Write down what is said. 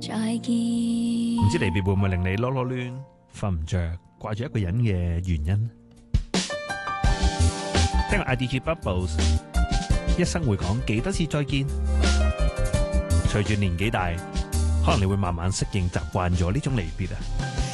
再見。 唔知離別會唔會令你囉囉攣、瞓唔着、掛住一個人嘅原因？聽過 IDG Bubbles， 一生會講幾多次再見。隨住年紀大，可能你會慢慢適應、習慣咗呢種離別啊。